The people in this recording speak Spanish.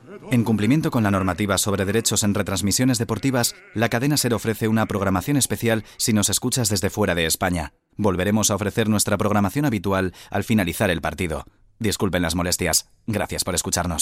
En cumplimiento con la normativa sobre derechos en retransmisiones deportivas, la cadena SER ofrece una programación especial si nos escuchas desde fuera de España. Volveremos a ofrecer nuestra programación habitual al finalizar el partido. Disculpen las molestias. Gracias por escucharnos.